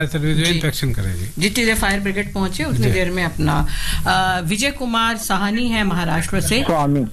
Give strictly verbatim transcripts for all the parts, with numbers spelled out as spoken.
Inspection करेगी। जितनी देर fire brigade पहुंचे उतनी देर में अपना विजय कुमार साहनी है महाराष्ट्र से। स्वामी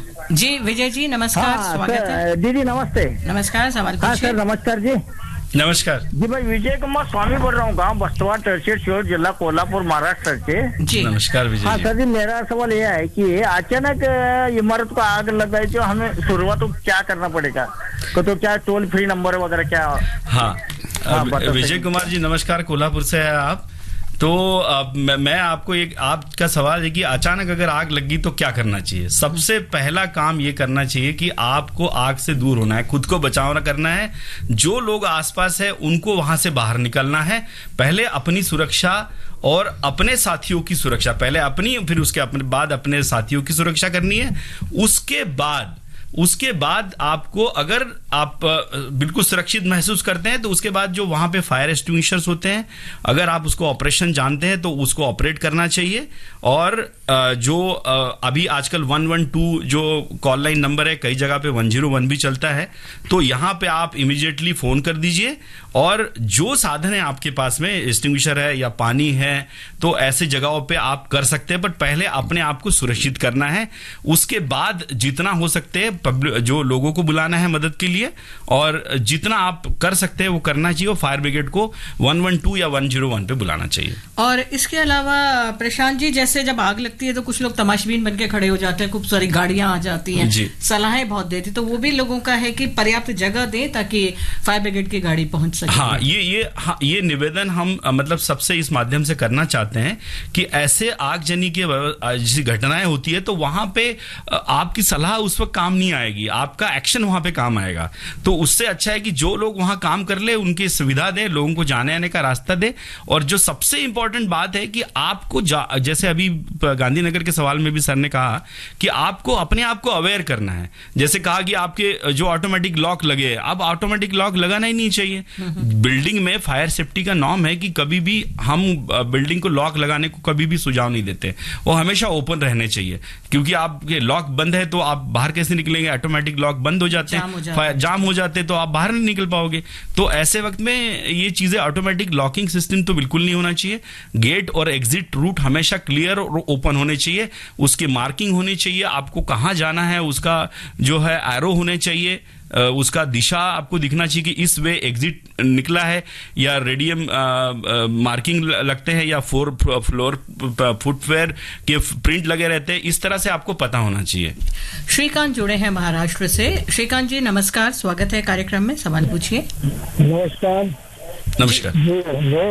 जी विजय जी नमस्कार। हाँ, स्वागत है। दीदी नमस्ते। नमस्कार, सवाल हाँ पूछिए। सर नमस्कार जी। नमस्कार जी भाई विजय कुमार स्वामी बोल रहा हूँ, गांव बस्तवा तहसील शिहोर जिला कोल्हापुर महाराष्ट्र से। जी नमस्कार विजय हाँ जी। सर जी मेरा सवाल यह है कि अचानक इमारत को आग लग गई तो हमें शुरुआत तो क्या करना पड़ेगा, तो, तो क्या टोल फ्री नंबर वगैरह क्या? हाँ, हाँ विजय कुमार जी नमस्कार, कोल्हापुर से है आप। तो अब मैं आपको एक आपका सवाल है कि अचानक अगर आग लगी तो क्या करना चाहिए। सबसे पहला काम ये करना चाहिए कि आपको आग से दूर होना है, खुद को बचाव करना है। जो लोग आसपास है उनको वहां से बाहर निकलना है। पहले अपनी सुरक्षा और अपने साथियों की सुरक्षा, पहले अपनी फिर उसके अपने बाद अपने साथियों की सुरक्षा करनी है। उसके बाद उसके बाद आपको अगर आप बिल्कुल सुरक्षित महसूस करते हैं तो उसके बाद जो वहां पे फायर एक्सटिंग्विशर्स होते हैं, अगर आप उसको ऑपरेशन जानते हैं तो उसको ऑपरेट करना चाहिए। और जो अभी आजकल वन वन टू जो कॉल लाइन नंबर है, कई जगह पे वन ज़ीरो वन भी चलता है, तो यहां पे आप इमीडिएटली फोन कर दीजिए। और जो साधन है आपके पास में, एक्सटिंग्विशर है या पानी है, तो ऐसे जगहों पे आप कर सकते हैं। बट पहले अपने आप को सुरक्षित करना है। उसके बाद जितना हो सकते हैं पब्लिक जो लोगों को बुलाना है मदद के लिए, और जितना आप कर सकते हैं वो करना चाहिए। फायर ब्रिगेड को वन वन टू या वन ज़ीरो वन पे बुलाना चाहिए। और इसके अलावा प्रशांत जी, जैसे जब आग लगती है तो कुछ लोग तमाशबीन बनके खड़े हो जाते हैं, खूब सारी गाड़ियां आ जाती हैं, सलाहें बहुत देती, तो वो भी लोगों का है कि पर्याप्त जगह दें ताकि फायर ब्रिगेड की गाड़ी पहुंच सके। हाँ, ये ये हाँ, ये निवेदन हम मतलब सबसे इस माध्यम से करना चाहते हैं कि ऐसे आगजनी के जैसी घटनाएं होती है तो वहां पे आपकी सलाह उस वक्त काम नहीं आएगी, आपका एक्शन वहां पे काम आएगा। तो उससे अच्छा है कि जो लोग वहां काम कर ले उनकी सुविधा दे, लोगों को जाने आने का रास्ता दे। और जो सबसे इंपॉर्टेंट बात है कि आपको जैसे अभी गांधीनगर के सवाल में भी सर ने कहा कि आपको अपने आप को अवेयर करना है। जैसे कहा कि आपके जो ऑटोमेटिक लॉक लगे, अब ऑटोमेटिक लॉक लगाना ही नहीं चाहिए। बिल्डिंग में फायर सेफ्टी का नॉर्म है कि कभी भी हम बिल्डिंग को लॉक लगाने को कभी भी सुझाव नहीं देते, वो हमेशा ओपन रहने चाहिए। क्योंकि आपके लॉक बंद है तो आप बाहर कैसे निकलेंगे, ऑटोमेटिक लॉक बंद हो जाते हैं, जाम हो जाते हैं तो आप बाहर नहीं निकल पाओगे। तो ऐसे वक्त में ये चीजें, ऑटोमेटिक लॉकिंग सिस्टम तो बिल्कुल नहीं होना चाहिए। गेट और एग्जिट रूट हमेशा क्लियर और ओपन होने चाहिए, उसकी मार्किंग होनी चाहिए, आपको कहां जाना है उसका जो है एरो होने चाहिए, उसका दिशा आपको दिखना चाहिए कि इस वे एग्जिट निकला है, या रेडियम मार्किंग लगते हैं, या फोर फ्लोर फुटवेयर के प्रिंट लगे रहते हैं। इस तरह से आपको पता होना चाहिए। श्रीकांत जुड़े हैं महाराष्ट्र से। श्रीकांत जी नमस्कार, स्वागत है कार्यक्रम में, सवाल पूछिए। नमस्कार। नमस्कार जी,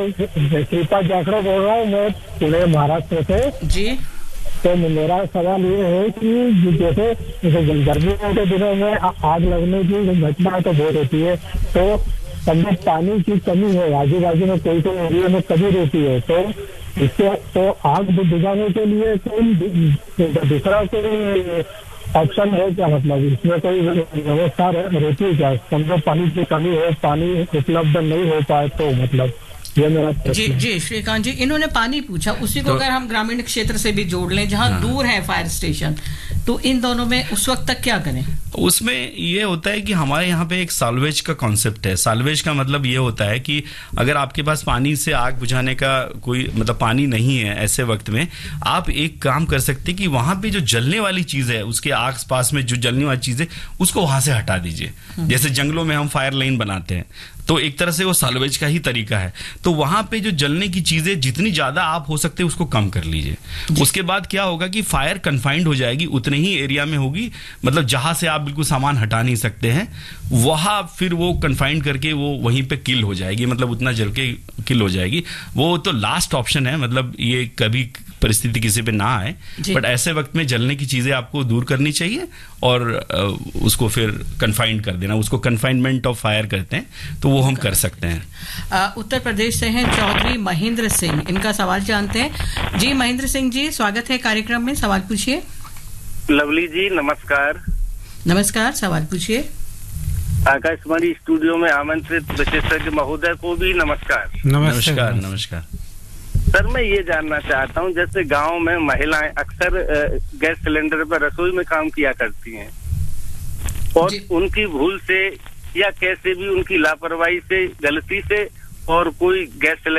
मैं कृपा जाखड़ा बोल रहा हूँ, मैं पुणे महाराष्ट्र से। जी, तो मेरा सवाल ये है कि जैसे गर्मियों के दिनों में आग लगने की घटना तो बहुत होती है, तो कभी पानी की कमी है, आजू बाजू में कोई कोई एरिया में कमी रहती है, तो इससे तो आग बुझाने के लिए कोई दूसरा कोई ऑप्शन है क्या? मतलब इसमें कोई व्यवस्था रहती है क्या? समझो पानी की कमी है, पानी उपलब्ध नहीं हो पाए तो मतलब ये मेरा जी जी श्रीकांत जी, इन्होंने पानी पूछा, उसी को तो, अगर हम ग्रामीण क्षेत्र से भी जोड़ लें जहां हाँ। दूर है फायर स्टेशन, तो इन दोनों में उस वक्त तक क्या करें? उसमें ये होता है कि हमारे यहाँ पे एक साल्वेज का कॉन्सेप्ट है। साल्वेज का मतलब ये होता है कि अगर आपके पास पानी से आग बुझाने का कोई मतलब पानी नहीं है, ऐसे वक्त में आप एक काम कर सकते हैं कि वहां पे जो जलने वाली चीज है, उसके आस पास में जो जलने वाली चीज है उसको वहां से हटा दीजिए। जैसे जंगलों में हम फायर लाइन बनाते हैं, तो एक तरह से वो साल्वेज का ही तरीका है। तो वहां पे जो जलने की चीजें जितनी ज्यादा आप हो सकते हैं उसको कम कर लीजिए। उसके बाद क्या होगा कि फायर कन्फाइंड हो जाएगी, उतने ही एरिया में होगी, मतलब जहां से आप बिल्कुल सामान हटा नहीं सकते हैं वहां फिर वो कन्फाइंड करके वो वहीं पे किल हो जाएगी, मतलब उतना जल के किल हो जाएगी। वो तो लास्ट ऑप्शन है, मतलब ये कभी परिस्थिति किसी पे ना आए, बट ऐसे वक्त में जलने की चीजें आपको दूर करनी चाहिए और उसको फिर कन्फाइंड कर देना, उसको कन्फाइनमेंट ऑफ फायर कहते हैं, तो वो हम कर सकते हैं। आ, उत्तर प्रदेश से हैं चौधरी महेंद्र सिंह, इनका सवाल जानते हैं। जी महेंद्र सिंह जी, स्वागत है कार्यक्रम में, सवाल पूछिए। लवली जी नमस्कार। नमस्कार, सवाल पूछिए। आकाशवाणी स्टूडियो में आमंत्रित विशेषज्ञ महोदय को भी नमस्कार। नमस्कार नमस्कार। सर मैं ये जानना चाहता हूँ, जैसे गांव में महिलाएं अक्सर गैस सिलेंडर पर रसोई में काम किया करती हैं और उनकी भूल से या कैसे भी उनकी लापरवाही से, गलती से और कोई गैस